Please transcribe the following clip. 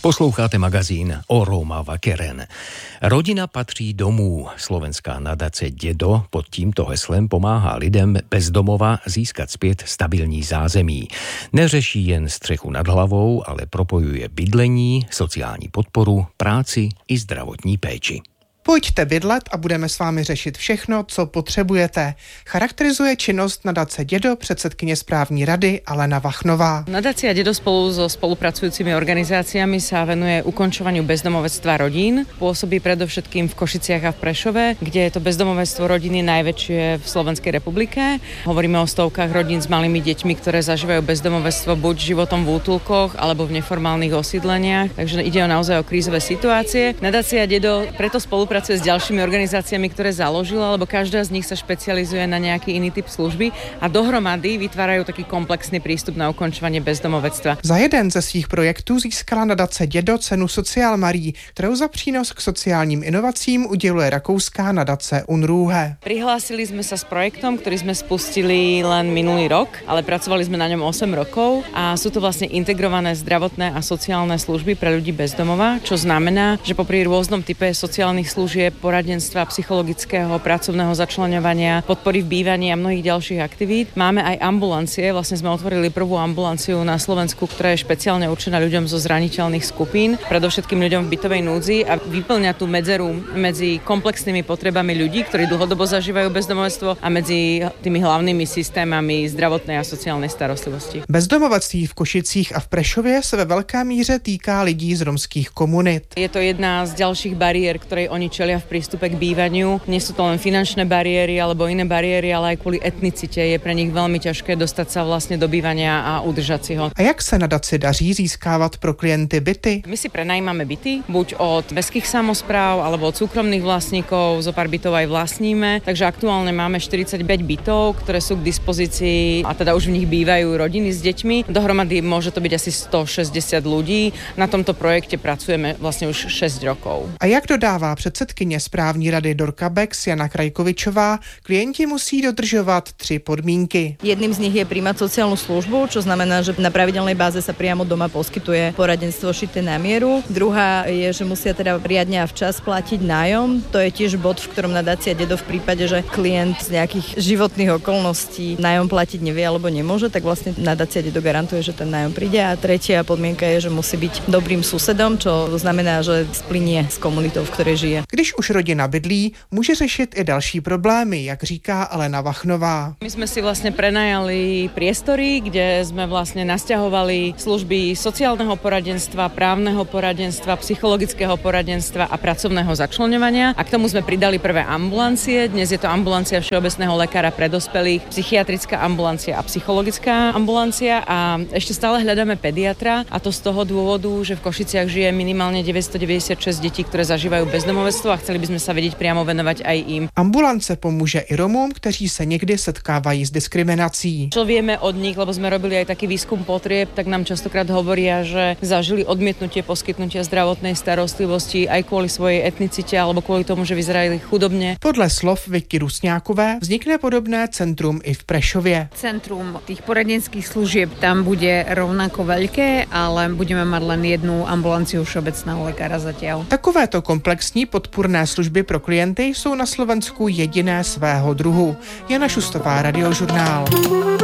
Posloucháte magazín o Róma Vakeren. Rodina patří domů. Slovenská nadace Dědo pod tímto heslem pomáhá lidem bez domova získat zpět stabilní zázemí. Neřeší jen střechu nad hlavou, ale propojuje bydlení, sociální podporu, práci i zdravotní péči. Pojďte bydlet a budeme s vámi řešit všechno, co potřebujete. Charakterizuje činnost nadace Dědo předsedkyně správní rady Alena Vachnová. Nadácia Dědo spolu so spolupracujúcimi organizáciami sa venuje ukončovaniu bezdomovectva rodín. Pôsobí predovšetkým v Košiciach a v Prešove, kde je to bezdomovectvo rodiny najväčšie v Slovenskej republike. Hovoríme o stovkách rodín s malými deťmi, ktoré zažívajú bezdomovectvo buď životom v útulkoch alebo v neformálnych osídleniach. Takže ide naozaj o krízové situácie. Nadácia Dědo preto spolupracuje s ďalšími organizáciami, ktoré založila, lebo každá z nich sa špecializuje na nejaký iný typ služby a dohromady vytvárajú taký komplexný prístup na ukončovanie bezdomovectva. Za jeden ze svých projektů získala nadace Dědo cenu Social Marie, kterou za přínos k sociálním inovacím uděluje rakouská nadace UNRUHE. Prihlásili sme sa s projektom, ktorý sme spustili len minulý rok, ale pracovali sme na ňom 8 rokov a sú to vlastne integrované zdravotné a sociálne služby pre ľudí bez domova, čo znamená, že popri rôznom type sociálnych služieb, poradenstva, psychologického, pracovného začleňovania, podpory v bývaní a mnohých ďalších aktivít. Máme aj ambulancie, vlastne sme otvorili prvú ambulanciu na Slovensku, ktorá je špeciálne určená ľuďom zo zraniteľných skupín, predovšetkým ľuďom v bytovej núdzi a vyplňa tú medzeru medzi komplexnými potrebami ľudí, ktorí dlhodobo zažívajú bezdomovectvo a medzi tými hlavnými systémami zdravotnej a sociálnej starostlivosti. Bezdomovectví v Košicích a v Prešově se ve velké míře týká lidí z romských komunit. Je to jedna z ďalších bariér, ktorej oni čelia v prístupe k bývaniu. Nie sú to len finančné bariéry alebo iné bariéry, ale aj kvôli etnicite je pre nich veľmi ťažké dostať sa vlastne do bývania a udržať si ho. A jak se nadaci daří získávat pro klienty byty? My si prenajímame byty, buď od mestských samospráv alebo od súkromných vlastníkov, zo pár bytov aj vlastníme, takže aktuálne máme 45 bytov, ktoré sú k dispozícii a teda už v nich bývajú rodiny s deťmi. Dohromady môže to byť asi 160 ľudí. Na tomto projekte pracujeme vlastne už 6 rokov. A jak dodává předsedkyně správní rady Dorka Bex Jana Krajkovičová, klienti musí dodržovat 3 podmínky. Jedným z nich je príjmať sociálnu službu, čo znamená, že na pravidelnej báze sa priamo doma poskytuje poradenstvo šité na mieru. Druhá je, že musia teda riadne a včas platiť nájom. To je tiež bod, v ktorom nadácia Dědo v prípade, že klient z nejakých životných okolností nájom platiť nevie alebo nemôže, tak vlastne nadácia Dědo garantuje, že ten nájom príde. A tretia podmienka je, že musí byť dobrým susedom, čo znamená, že splynie s komunitou, v ktorej žije. Když už rodina bydlí, může řešit i další problémy, jak říká Alena Vachnová. My sme si vlastne prenajali priestory, kde sme vlastne nasťahovali služby sociálneho poradenstva, právneho poradenstva, psychologického poradenstva a pracovného začleňovania. A k tomu sme pridali prvé ambulancie. Dnes je to ambulancia všeobecného lekára pre dospelých, psychiatrická ambulancia a psychologická ambulancia a ešte stále hľadáme pediatra a to z toho dôvodu, že v Košiciach žije minimálne 996 detí, ktoré zažívajú bezdomovectvo a chceli by sme sa vedieť priamo venovať aj im. Ambulance pomůže i Romům, kteří se někdy setkávají s diskriminací. Čo vieme od nich, lebo sme robili aj taký výskum potrieb, tak nám častokrát hovoria, že zažili odmietnutie poskytnutia zdravotnej starostlivosti aj kvôli svojej etnicite alebo kvôli tomu, že vyzerali chudobne. Podle slov Vicky Rusňákové vznikne podobné centrum i v Prešově. Centrum tých poradenských služieb tam bude rovnako veľké, ale budeme mať len jednu ambulanciu všeobecného lekára zatiaľ. Takovéto komplexní podpůrné služby pro klienty jsou na Slovensku jediné svého druhu. Jana Šustová, Radiožurnál.